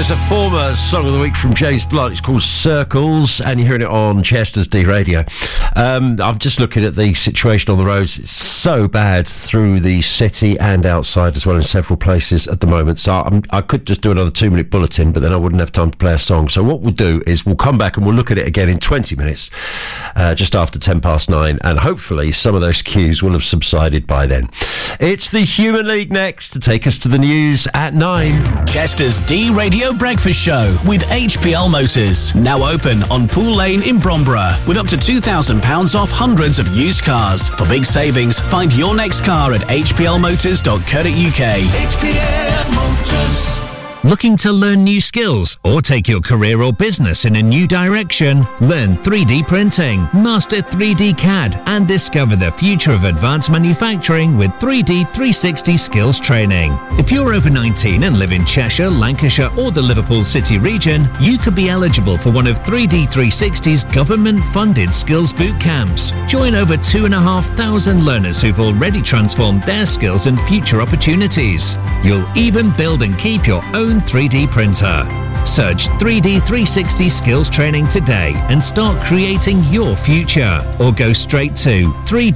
There's a former Song of the Week from James Blunt. It's called Circles, and you're hearing it on Chester's D Radio. I'm just looking at the situation on the roads. It's so bad through the city and outside as well in several places at the moment. So I could just do another 2-minute bulletin, but then I wouldn't have time to play a song. So what we'll do is we'll come back and we'll look at it again in 20 minutes, just after 9:10, and hopefully some of those queues will have subsided by then. It's the Human League next to take us to the news at 9. Chester's D Radio Breakfast Show with HPL Motors. Now open on Pool Lane in Bromborough with up to £2,000 off hundreds of used cars. For big savings, find your next car at hplmotors.co.uk. HPL Motors. Looking to learn new skills or take your career or business in a new direction? Learn 3D printing, master 3D CAD, and discover the future of advanced manufacturing with 3D 360 skills training. If you're over 19 and live in Cheshire, Lancashire, or the Liverpool City region, you could be eligible for one of 3D 360's government-funded skills boot camps. Join over 2,500 learners who've already transformed their skills and future opportunities. You'll even build and keep your own 3D printer. Search 3D 360 skills training today and start creating your future. Or go straight to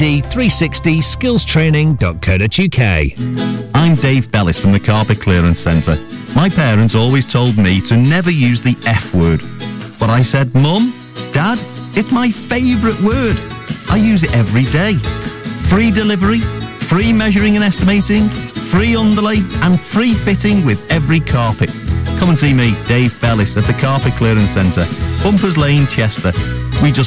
3D360skillstraining.co.uk. I'm Dave Bellis from the Carpet Clearance Centre. My parents always told me to never use the F word. But I said, Mum, Dad, it's my favourite word. I use it every day. Free delivery, free measuring and estimating, free underlay and free fitting with every carpet. Come and see me, Dave Bellis, at the Carpet Clearance Centre, Bumpers Lane, Chester. We just